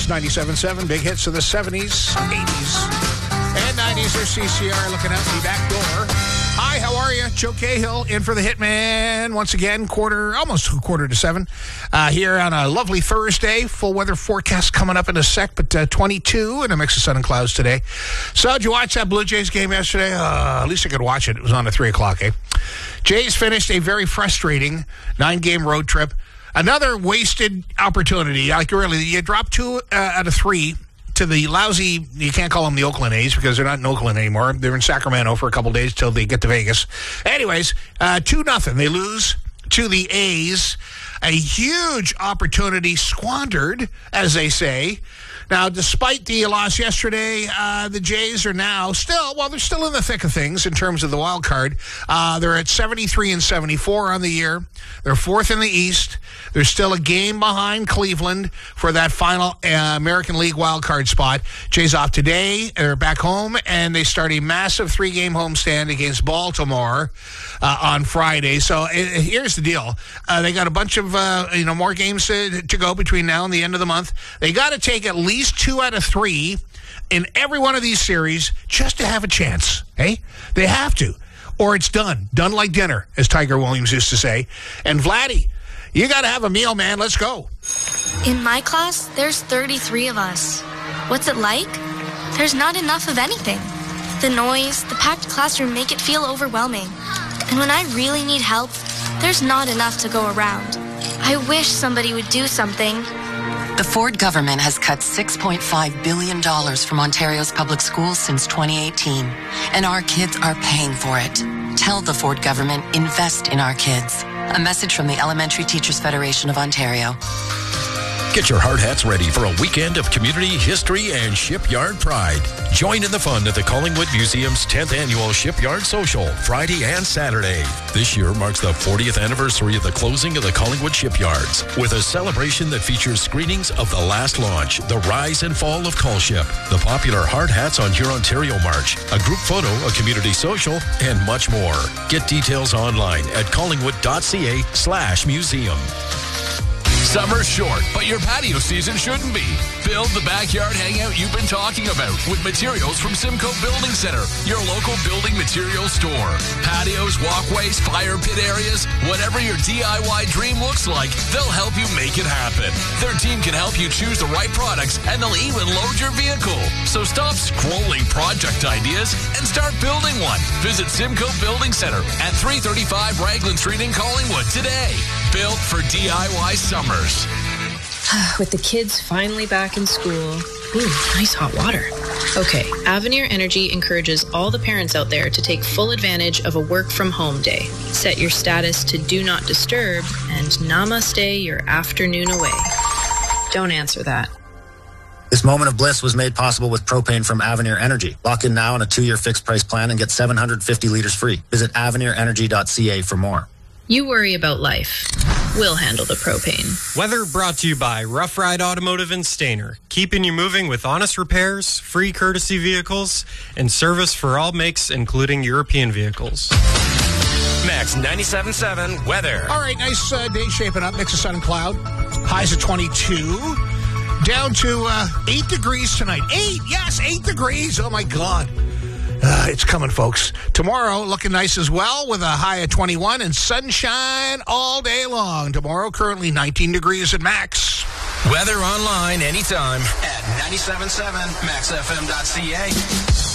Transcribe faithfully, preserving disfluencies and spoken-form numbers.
ninety-seven point seven. Big hits of the seventies, eighties, and nineties. There's C C R looking out the back door. Hi, how are you? Joe Cahill in for the Hitman. Once again, quarter, almost quarter to seven. Uh, here on a lovely Thursday. Full weather forecast coming up in a sec, but uh, twenty-two and a mix of sun and clouds today. So, did you watch that Blue Jays game yesterday? Uh, at least I could watch it. It was on at three o'clock, eh? Jays finished a very frustrating nine-game road trip. Another wasted opportunity. Like, really, you drop two uh, out of three to the lousy, you can't call them the Oakland A's because they're not in Oakland anymore. They're in Sacramento for a couple days till they get to Vegas. Anyways, uh, two nothing. They lose to the A's. A huge opportunity squandered, as they say. Now, despite the loss yesterday, uh, the Jays are now still, well, they're still in the thick of things in terms of the wild card. Uh, they're at seventy-three and seventy-four on the year. They're fourth in the East. They're still a game behind Cleveland for that final uh, American League wild card spot. Jays off today. They're back home, and they start a massive three-game homestand against Baltimore uh, on Friday. So uh, here's the deal. Uh, they got a bunch of, uh, you know, more games to, to go between now and the end of the month. They got to take at least two out of three in every one of these series just to have a chance. Hey, they have to, or it's done. Done like dinner, as Tiger Williams used to say. And Vladdy, you got to have a meal, man. Let's go. In my class, there's thirty-three of us. What's it like? There's not enough of anything. The noise, the packed classroom make it feel overwhelming. And when I really need help, there's not enough to go around. I wish somebody would do something. The Ford government has cut six point five billion dollars from Ontario's public schools since twenty eighteen, and our kids are paying for it. Tell the Ford government, invest in our kids. A message from the Elementary Teachers Federation of Ontario. Get your hard hats ready for a weekend of community history and shipyard pride. Join in the fun at the Collingwood Museum's tenth Annual Shipyard Social, Friday and Saturday. This year marks the fortieth anniversary of the closing of the Collingwood Shipyards, with a celebration that features screenings of The Last Launch, The Rise and Fall of Colship, the popular Hard Hats on Hurontario March, a group photo, a community social, and much more. Get details online at collingwood.ca slash museum. Summer's short, but your patio season shouldn't be. Build the backyard hangout you've been talking about with materials from Simcoe Building Center, your local building materials store. Patios, walkways, fire pit areas, whatever your D I Y dream looks like, they'll help you make it happen. Their team can help you choose the right products, and they'll even load your vehicle. So stop scrolling project ideas and start building one. Visit Simcoe Building Center at three thirty-five Raglan Street in Collingwood today. Built for D I Y summers. With the kids finally back in school. Ooh, nice hot water. Okay, Avenir Energy encourages all the parents out there to take full advantage of a work-from-home day. Set your status to Do Not Disturb and namaste your afternoon away. Don't answer that. This moment of bliss was made possible with propane from Avenir Energy. Lock in now on a two-year fixed-price plan and get seven hundred fifty liters free. Visit avenir energy dot c a for more. You worry about life. We'll handle the propane. Weather brought to you by Rough Ride Automotive and Stainer. Keeping you moving with honest repairs, free courtesy vehicles, and service for all makes, including European vehicles. Max ninety-seven point seven weather. All right, nice uh, day shaping up. Mix of sun and cloud. Highs at twenty-two. Down to uh, eight degrees tonight. Eight, yes, eight degrees. Oh, my God. Uh, it's coming, folks. Tomorrow, looking nice as well with a high of twenty-one and sunshine all day long. Tomorrow, currently nineteen degrees at max. Weather online anytime at ninety-seven point seven max f m dot c a.